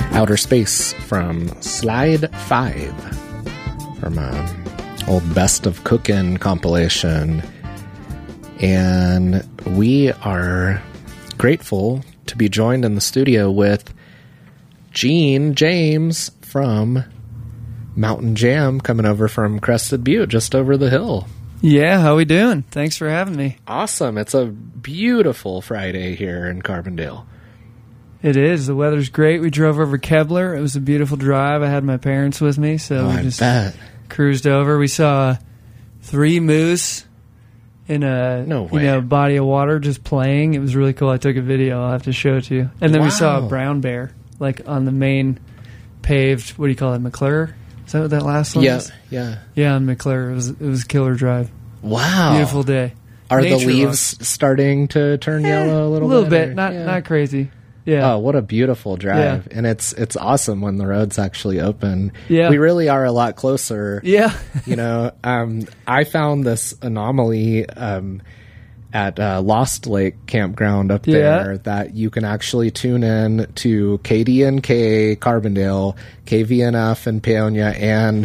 Outer Space from Slide 5 from old Best of Cookin' compilation. And we are grateful to be joined in the studio with Gene James from Mountain Jam, coming over from Crested Butte, just over the hill. Yeah, how we doing? Thanks for having me. Awesome. It's a beautiful Friday here in Carbondale. It is. The weather's great. We drove over Kebler. It was a beautiful drive. I had my parents with me, so we just cruised over. We saw 3 moose in a body of water just playing. It was really cool. I took a video. I'll have to show it to you. And then we saw a brown bear, like on the main paved, what do you call it, McClure? Is that what that last one is? Yeah. Yeah, on McClure. It was a killer drive. Wow. Beautiful day. Are Nature the leaves starting to turn yellow a little bit? Not crazy. Yeah. Oh, what a beautiful drive. Yeah. And it's awesome when the road's actually open. Yeah. We really are a lot closer. Yeah. I found this anomaly at Lost Lake Campground up there that you can actually tune in to KDNK Carbondale, KVNF in Paonia, and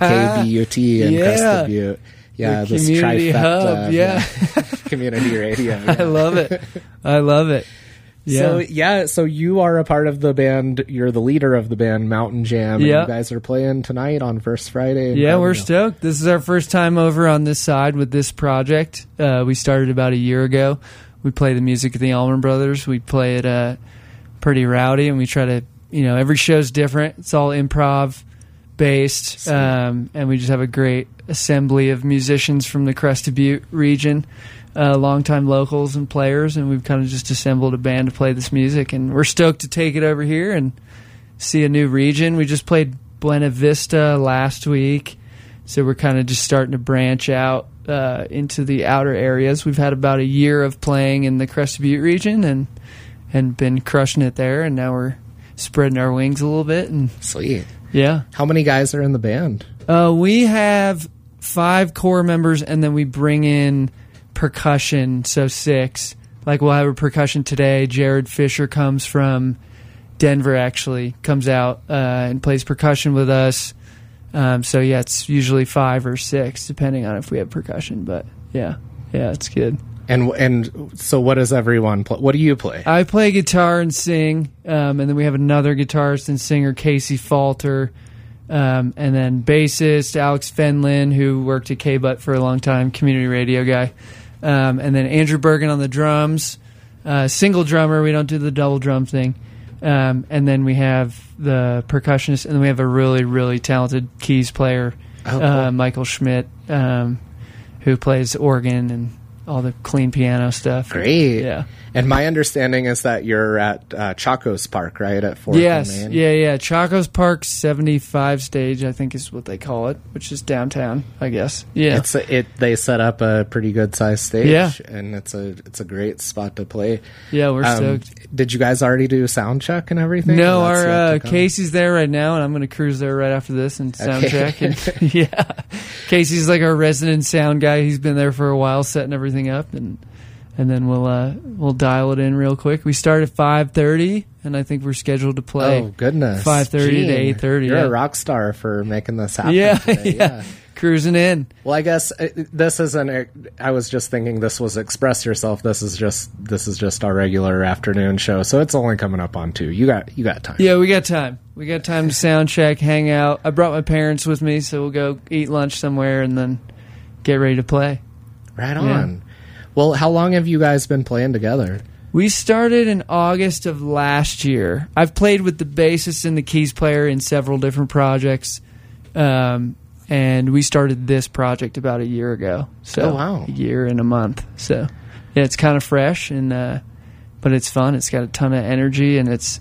KBUT in Crested Butte. Yeah, this trifecta hub, community radio. Yeah. I love it. Yeah. So you are a part of the band. You're the leader of the band Mountain Jam. And you guys are playing tonight on First Friday. Yeah, we're stoked. This is our first time over on this side with this project. We started about a year ago. We play the music of the Allman Brothers. We play it pretty rowdy, and we try to, every show's different. It's all improv based, and we just have a great assembly of musicians from the Crested Butte region. Longtime locals and players, and we've kind of just assembled a band to play this music, and we're stoked to take it over here and see a new region. We just played Buena Vista last week, so we're kind of just starting to branch out into the outer areas. We've had about a year of playing in the Crested Butte region and been crushing it there, and now we're spreading our wings a little bit. And sweet. Yeah. How many guys are in the band? We have 5 core members, and then we bring in percussion, so 6. Like, we'll have a percussion today. Jared Fisher comes from Denver, actually, comes out and plays percussion with us. It's usually 5 or 6, depending on if we have percussion. But yeah, it's good. And so what does everyone play? What do you play? I play guitar and sing, and then we have another guitarist and singer, Casey Falter, and then bassist Alex Fenlin, who worked at K-Butt for a long time, community radio guy. And then Andrew Bergen on the drums, single drummer. We don't do the double drum thing. And then we have the percussionist, and then we have a really, really talented keys player, cool. Michael Schmidt, who plays organ and all the clean piano stuff. Great. Yeah. And my understanding is that you're at Chacos Park, right, at 4th and Main? Yeah. Chacos Park 75 stage, I think is what they call it, which is downtown, I guess. Yeah. They set up a pretty good sized stage, yeah. And it's a great spot to play. Yeah, we're stoked. Did you guys already do sound check and everything? No, our Casey's there right now, and I'm going to cruise there right after this and sound check. And yeah, Casey's like our resident sound guy. He's been there for a while, setting everything up, and then we'll dial it in real quick. We start at 5:30, and I think we're scheduled to play. Oh goodness, 5:30 to 8:30. You're a rock star for making this happen. Yeah, today. yeah, cruising in. Well, I guess this isn't. I was just thinking this was Express Yourself. This is just our regular afternoon show, so it's only coming up on 2. You got time. Yeah, we got time. We got time to sound check, hang out. I brought my parents with me, so we'll go eat lunch somewhere and then get ready to play. Right on. Yeah. Well, how long have you guys been playing together? We started in August of last year. I've played with the bassist and the keys player in several different projects, and we started this project about a year ago. So wow. A year and a month. So yeah, it's kind of fresh, but it's fun. It's got a ton of energy, and it's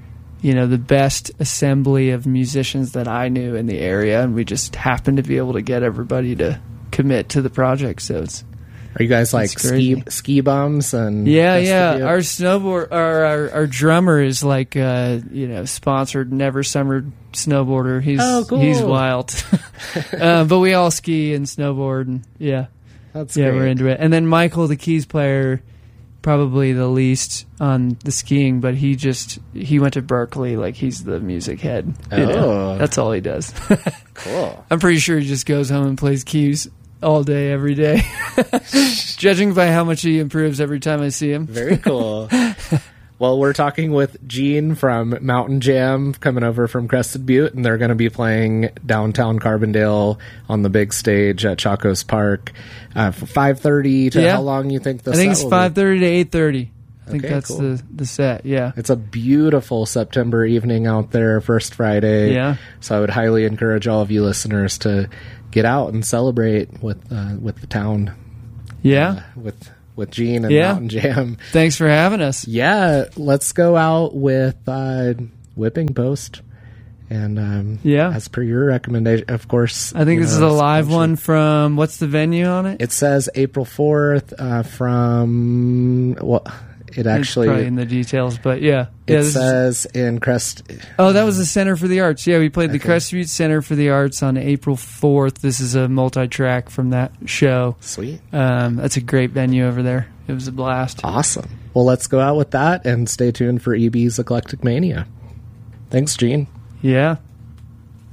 the best assembly of musicians that I knew in the area, and we just happened to be able to get everybody to commit to the project. So it's. Are you guys like ski bums and yeah? Our snowboard, our drummer is like sponsored Never Summer snowboarder. He's wild, but we all ski and snowboard, and that's great. We're into it. And then Michael, the keys player, probably the least on the skiing, but he went to Berkeley, like he's the music head. You know? That's all he does. Cool. I'm pretty sure he just goes home and plays keys all day, every day. Judging by how much he improves every time I see him. Very cool. Well, we're talking with Gene from Mountain Jam coming over from Crested Butte, and they're going to be playing downtown Carbondale on the big stage at Chacos Park from 5:30 to how long you think the set I think it's 5:30 to 8:30. I think that's cool. the set, yeah. It's a beautiful September evening out there, first Friday. Yeah. So I would highly encourage all of you listeners to get out and celebrate with the town. Yeah. With Gene and Mountain Jam. Thanks for having us. Yeah, let's go out with Whipping Post. And as per your recommendation, of course. I think this is a live one from, what's the venue on it? It says April 4th from, well, it actually. It's probably in the details, but yeah. It says in Crest. Oh, that was the Center for the Arts. Yeah, we played the Crested Butte Center for the Arts on April 4th. This is a multi-track from that show. Sweet. That's a great venue over there. It was a blast. Awesome. Well, let's go out with that and stay tuned for EB's Eclectic Mania. Thanks, Gene. Yeah.